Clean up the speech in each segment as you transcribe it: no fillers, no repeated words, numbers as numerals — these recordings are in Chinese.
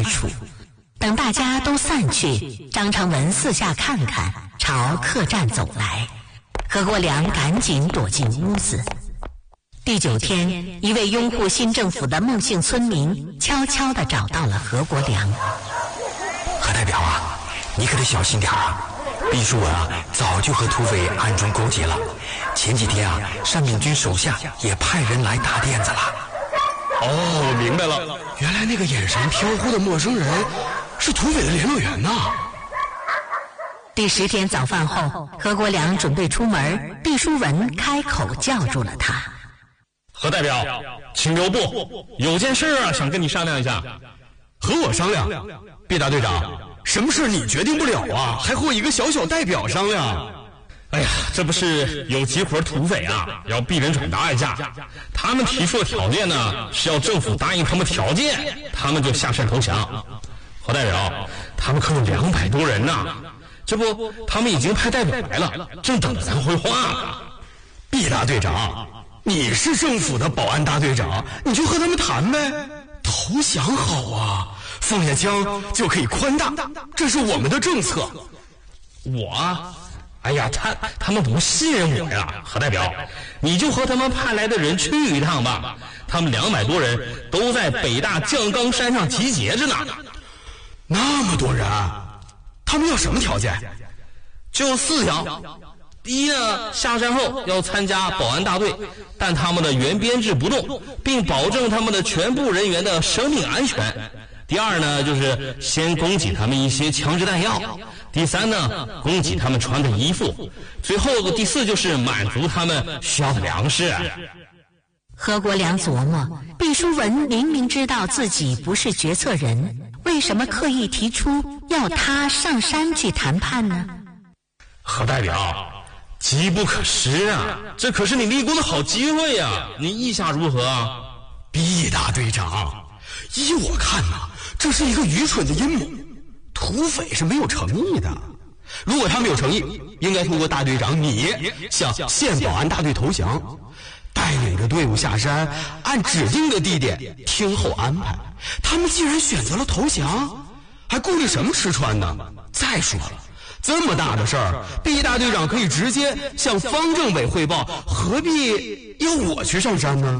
处。等大家都散去，张长文四下看看，朝客栈走来。何国良赶紧躲进屋子。第9天，一位拥护新政府的孟姓村民悄悄地找到了何国良。 何代表啊，你可得小心点啊！毕淑文啊，早就和土匪暗中勾结了。前几天啊，单秉钧手下也派人来打垫子了。 哦，我明白了，原来那个眼神飘忽的陌生人是土匪的联络员呐。 第10天早饭后，何国良准备出门，毕淑文开口叫住了他。 何代表，请留步，有件事啊，想跟你商量一下。 和我商量？毕大队长，什么事你决定不了啊，还和我一个小小代表商量？ 哎呀，这不是有几伙土匪啊，要逼人转达一下。他们提出的条件呢，是要政府答应他们条件，他们就下山投降。何代表，他们可有200多人呢。这不，他们已经派代表来了，正等着咱回话呢。 毕大队长，你是政府的保安大队长，你就和他们谈呗。投降好啊，放下枪就可以宽大，这是我们的政策。 我？哎呀，他们不信任我呀，何代表，你就和他们派来的人去一趟吧。他们200多人都在北大降冈山上集结着呢。 那么多人，他们要什么条件？ 就4条。第一呢，下山后要参加保安大队，但他们的原编制不动，并保证他们的全部人员的生命安全。第二呢，就是先供给他们一些枪支弹药。第3呢，供给他们穿的衣服。最后第4就是满足他们需要的粮食。 何国良琢磨，毕淑文明明知道自己不是决策人，为什么刻意提出要他上山去谈判呢？ 何代表，机不可失啊，这可是你立功的好机会啊，你意下如何啊？ 毕大队长，依我看呐，这是一个愚蠢的阴谋，土匪是没有诚意的。如果他们有诚意，应该通过大队长你向县保安大队投降，带领着队伍下山，按指定的地点听候安排。他们既然选择了投降，还顾虑什么吃穿呢？再说了，这么大的事儿，毕大队长可以直接向方政委汇报，何必要我去上山呢？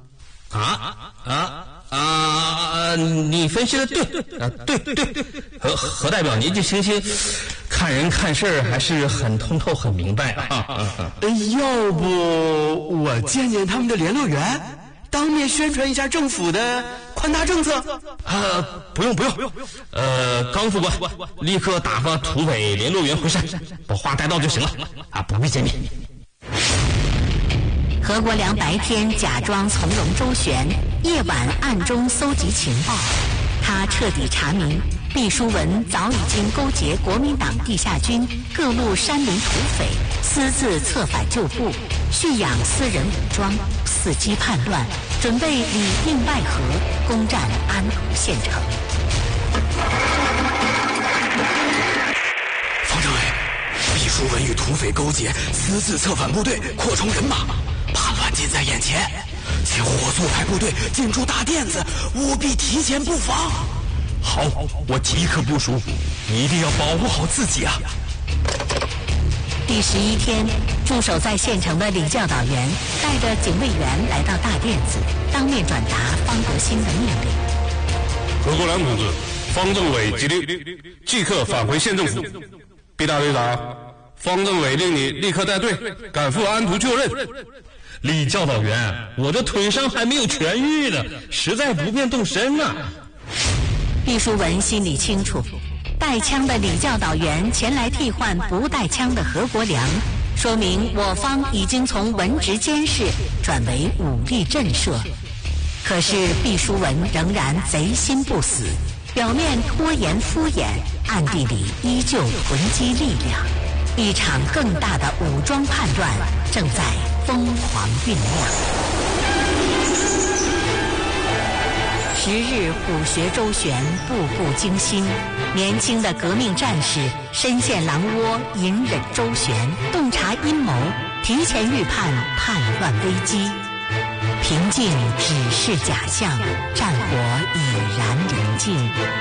你分析的对啊，对，何代表年纪轻轻，看人看事儿还是很通透很明白啊。 要不我见见他们的联络员，当面宣传一下政府的宽大政策？ 不用，刚副官立刻打发土匪联络员回山，把话带到就行了啊，不必见面。 何国良白天假装从容周旋，夜晚暗中搜集情报。他彻底查明，毕淑文早已经勾结国民党地下军、各路山民土匪，私自策反旧部，蓄养私人武装，伺机叛乱，准备里应外合，攻占安图县城。 方政委，毕淑文与土匪勾结，私自策反部队，扩充人马，叛乱近在眼前，请火速派部队进驻大甸子，务必提前布防。 好，我即刻部署，你一定要保护好自己啊！ 第11天，驻守在县城的李教导员带着警卫员来到大甸子，当面转达方德兴的命令。 何国良同志，方政委急令，即刻返回县政府。毕大队长，方政委令你立刻带队赶赴安图就任。 李教导员，我的腿伤还没有痊愈呢，实在不便动身啊。 毕淑文心里清楚，带枪的李教导员前来替换不带枪的何国良，说明我方已经从文职监视转为武力震慑。可是毕淑文仍然贼心不死，表面拖延敷衍，暗地里依旧囤积力量。一场更大的武装叛乱正在疯狂酝酿。10日虎穴周旋，步步惊心。年轻的革命战士深陷狼窝，隐忍周旋，洞察阴谋，提前预判叛乱危机。平静只是假象，战火已然临近。